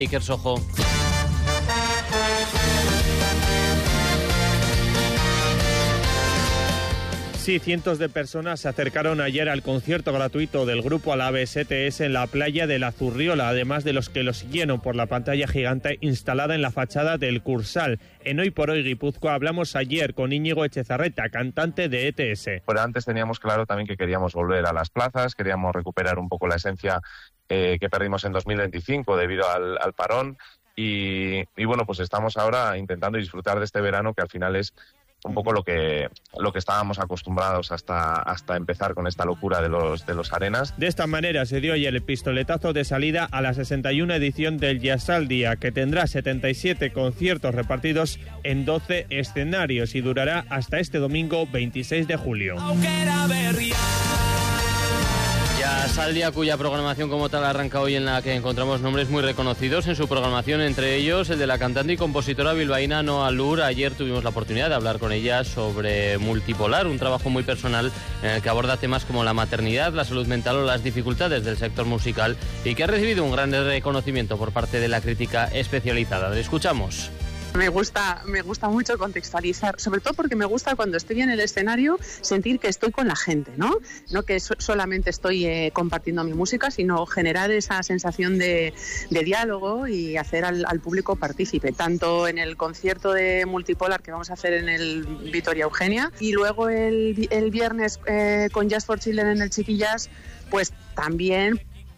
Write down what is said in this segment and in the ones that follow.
Iker Sojo. Sí, cientos de personas se acercaron ayer al concierto gratuito del grupo Alaves ETS en la playa de la Zurriola, además de los que lo siguieron por la pantalla gigante instalada en la fachada del Cursal. En Hoy por Hoy Guipúzcoa hablamos ayer con Íñigo Echezarreta, cantante de ETS. Pero antes teníamos claro también que queríamos volver a las plazas, queríamos recuperar un poco la esencia que perdimos en 2025 debido al parón y bueno, pues estamos ahora intentando disfrutar de este verano que al final es un poco lo que estábamos acostumbrados hasta empezar con esta locura de los arenas. De esta manera se dio ayer el pistoletazo de salida a la 61 edición del Jazz al Día, que tendrá 77 conciertos repartidos en 12 escenarios y durará hasta este domingo 26 de julio. Jazz al Día, cuya programación como tal arranca hoy, en la que encontramos nombres muy reconocidos en su programación, entre ellos el de la cantante y compositora bilbaína Noa Lur. Ayer tuvimos la oportunidad de hablar con ella sobre Multipolar, un trabajo muy personal en el que aborda temas como la maternidad, la salud mental o las dificultades del sector musical, y que ha recibido un gran reconocimiento por parte de la crítica especializada. Le escuchamos. Me gusta mucho contextualizar, sobre todo porque me gusta cuando estoy en el escenario sentir que estoy con la gente, ¿no? No que solamente estoy compartiendo mi música, sino generar esa sensación de diálogo y hacer al público partícipe, tanto en el concierto de Multipolar que vamos a hacer en el Vitoria Eugenia y luego el viernes con Jazz for Children en el Chiquillas, pues también.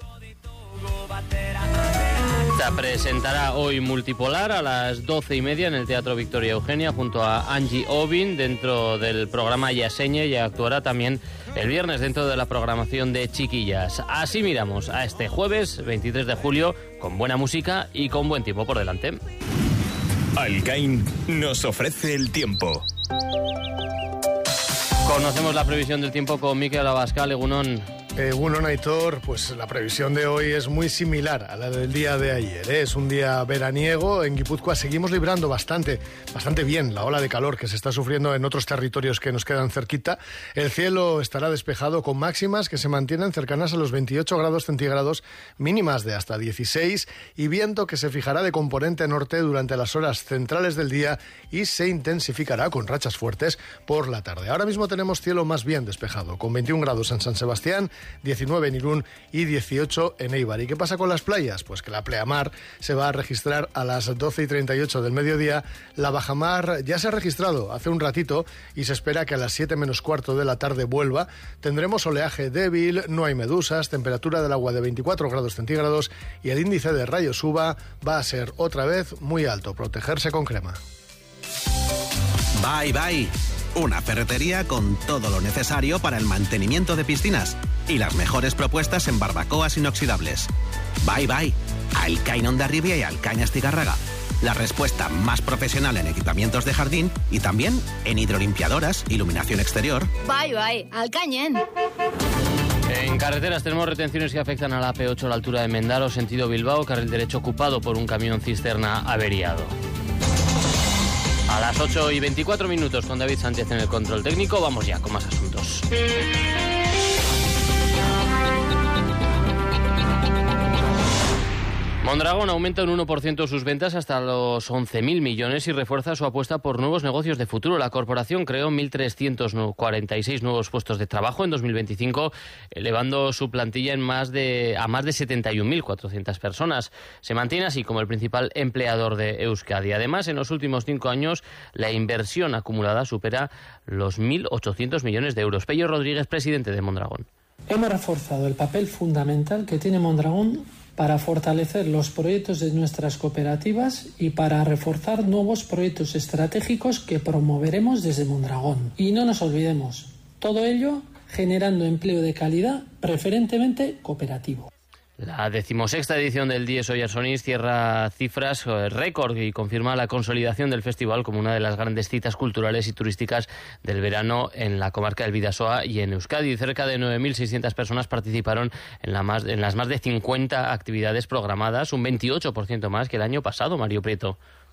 Se presentará hoy Multipolar a las 12:30 en el Teatro Victoria Eugenia junto a Angie Obin dentro del programa Yaseñe, y actuará también el viernes dentro de la programación de Chiquillas. Así miramos a este jueves 23 de julio con buena música y con buen tiempo por delante. Alcain nos ofrece el tiempo. Conocemos la previsión del tiempo con Mikel Abascal. Egunon. Egunon, Aitor, pues la previsión de hoy es muy similar a la del día de ayer, ¿eh? Es un día veraniego. En Guipúzcoa seguimos librando bastante bien la ola de calor que se está sufriendo en otros territorios que nos quedan cerquita. El cielo estará despejado con máximas que se mantienen cercanas a los 28 grados centígrados, mínimas de hasta 16, y viento que se fijará de componente norte durante las horas centrales del día y se intensificará con rachas fuertes por la tarde. Ahora mismo tenemos cielo más bien despejado, con 21 grados en San Sebastián, 19 en Irún y 18 en Eibar. ¿Y qué pasa con las playas? Pues que la pleamar se va a registrar a las 12:38 del mediodía. La bajamar ya se ha registrado hace un ratito y se espera que a las 7 menos cuarto de la tarde vuelva. Tendremos oleaje débil, no hay medusas, temperatura del agua de 24 grados centígrados y el índice de rayos uva va a ser otra vez muy alto. Protegerse con crema. Bye Bye, una ferretería con todo lo necesario para el mantenimiento de piscinas y las mejores propuestas en barbacoas inoxidables. Bye Bye, Alcain Hondarribia y Alcain Astigarraga. La respuesta más profesional en equipamientos de jardín y también en hidrolimpiadoras, iluminación exterior. Bye Bye, Alcañen. En carreteras tenemos retenciones que afectan a la AP8 a la altura de Mendaro, sentido Bilbao, carril derecho ocupado por un camión cisterna averiado. A las 8:24 con David Sánchez en el control técnico. Vamos ya con más asuntos. Mondragón aumenta un 1% sus ventas hasta los 11.000 millones y refuerza su apuesta por nuevos negocios de futuro. La corporación creó 1.346 nuevos puestos de trabajo en 2025, elevando su plantilla a más de 71.400 personas. Se mantiene así como el principal empleador de Euskadi. Además, en los últimos 5 años, la inversión acumulada supera los 1.800 millones de euros. Pello Rodríguez, presidente de Mondragón. Hemos reforzado el papel fundamental que tiene Mondragón para fortalecer los proyectos de nuestras cooperativas y para reforzar nuevos proyectos estratégicos que promoveremos desde Mondragón. Y no nos olvidemos, todo ello generando empleo de calidad, preferentemente cooperativo. La 16ª edición del Dies Oyarsonis cierra cifras récord y confirma la consolidación del festival como una de las grandes citas culturales y turísticas del verano en la comarca del Bidasoa y en Euskadi. Cerca de 9.600 personas participaron en las más de 50 actividades programadas, un 28% más que el año pasado, Mario Prieto.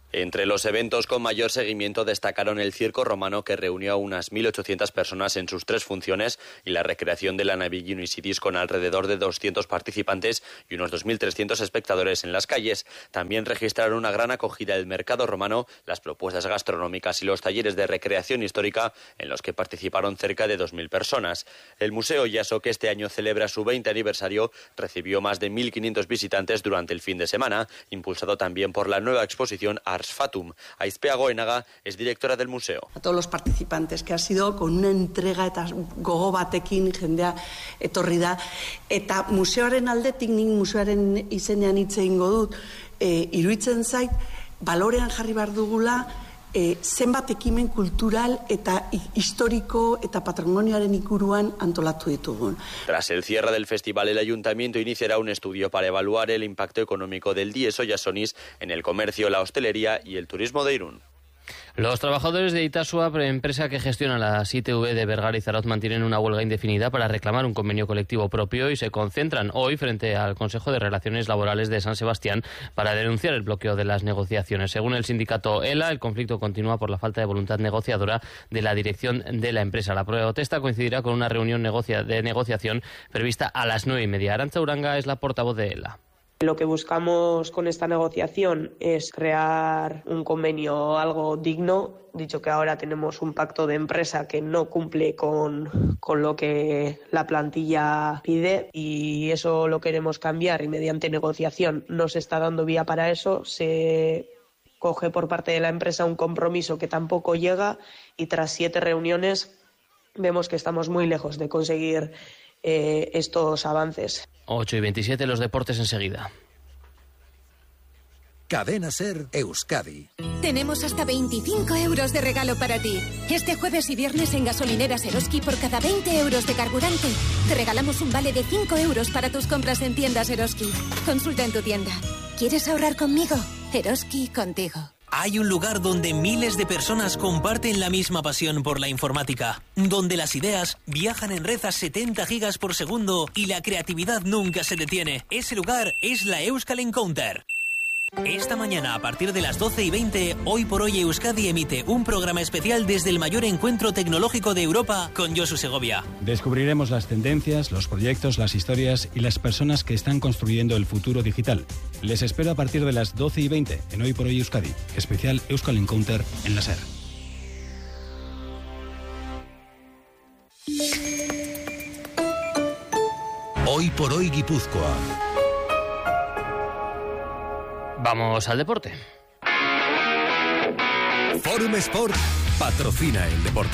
Entre los eventos con mayor seguimiento destacaron el Circo Romano, que reunió a unas 1.800 personas en sus 3 funciones, y la recreación de la Navy Cities con alrededor de 200 participantes y unos 2.300 espectadores en las calles. También registraron una gran acogida el Mercado Romano, las propuestas gastronómicas y los talleres de recreación histórica, en los que participaron cerca de 2.000 personas. El Museo Yaso, que este año celebra su 20 aniversario, recibió más de 1.500 visitantes durante el fin de semana, impulsado también por la nueva exposición Ars Fatum. Aizpea Goenaga es directora del museo. A todos los participantes, que ha sido con una entrega eta gogo batekin jendea etorri da, eta museoaren aldetik, nik museoaren izenean hitz egingo dut, iruditzen zait balorean jarri behar dugula zenbat ekimen kultural eta historiko eta patrimoniaren inguruan antolatu ditugun. Tras el cierre del festival, el ayuntamiento iniciará un estudio para evaluar el impacto económico del Dies Oyasonis en el comercio, la hostelería y el turismo de Irún. Los trabajadores de Itasua, empresa que gestiona las ITV de Bergara y Zarautz, mantienen una huelga indefinida para reclamar un convenio colectivo propio y se concentran hoy frente al Consejo de Relaciones Laborales de San Sebastián para denunciar el bloqueo de las negociaciones. Según el sindicato ELA, el conflicto continúa por la falta de voluntad negociadora de la dirección de la empresa. La protesta coincidirá con una reunión de negociación prevista a las 9:30. Arantza Uranga es la portavoz de ELA. Lo que buscamos con esta negociación es crear un convenio algo digno, dicho que ahora tenemos un pacto de empresa que no cumple con lo que la plantilla pide, y eso lo queremos cambiar, y mediante negociación no se está dando vía para eso. Se coge por parte de la empresa un compromiso que tampoco llega, y tras 7 reuniones vemos que estamos muy lejos de conseguir estos avances. 8:27, los deportes enseguida. Cadena Ser Euskadi. Tenemos hasta 25 euros de regalo para ti. Este jueves y viernes en gasolineras Eroski, por cada 20 euros de carburante, te regalamos un vale de 5 euros para tus compras en tiendas Eroski. Consulta en tu tienda. ¿Quieres ahorrar conmigo? Eroski contigo. Hay un lugar donde miles de personas comparten la misma pasión por la informática, donde las ideas viajan en red a 70 gigas por segundo y la creatividad nunca se detiene. Ese lugar es la Euskal Encounter. Esta mañana, a partir de las 12:20, Hoy por Hoy Euskadi emite un programa especial desde el mayor encuentro tecnológico de Europa con Josu Segovia. Descubriremos las tendencias, los proyectos, las historias y las personas que están construyendo el futuro digital. Les espero a partir de las 12:20 en Hoy por Hoy Euskadi, especial Euskal Encounter en la SER. Hoy por Hoy Guipúzcoa. Vamos al deporte. Forum Sport patrocina el deporte.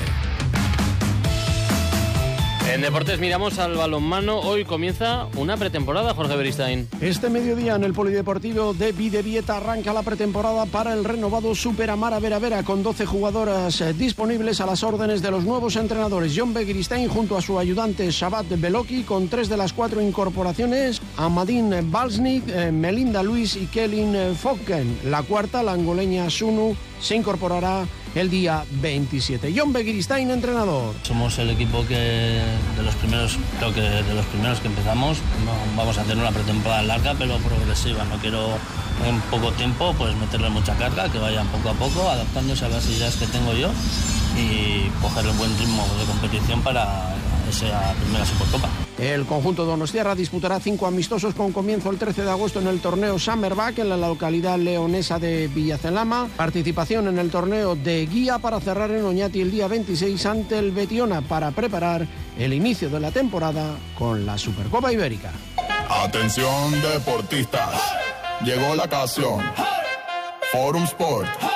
En deportes miramos al balonmano. Hoy comienza una pretemporada, Jorge Beristain. Este mediodía en el Polideportivo de Bidebieta arranca la pretemporada para el renovado Super Amara Vera Vera, con 12 jugadoras disponibles a las órdenes de los nuevos entrenadores. John Beristain junto a su ayudante Shabat Beloki, con 3 de las 4 incorporaciones: Amadine Balsnik, Melinda Luis y Kelin Foggen. La cuarta, la angoleña Sunu, se incorporará el día 27. John Beristain, entrenador. Somos el equipo que de los primeros, creo que de los primeros que empezamos. No, vamos a hacer una pretemporada larga pero progresiva. No quiero en poco tiempo pues meterle mucha carga, que vayan poco a poco adaptándose a las ideas que tengo yo y coger el buen ritmo de competición para esa primera Supercopa. El conjunto donostiarra disputará 5 amistosos con comienzo el 13 de agosto en el torneo Summerback en la localidad leonesa de Villacelama. Participación en el torneo de Guía para cerrar en Oñati el día 26 ante el Betiona, para preparar el inicio de la temporada con la Supercopa Ibérica. Atención deportistas, llegó la ocasión. Forum Sport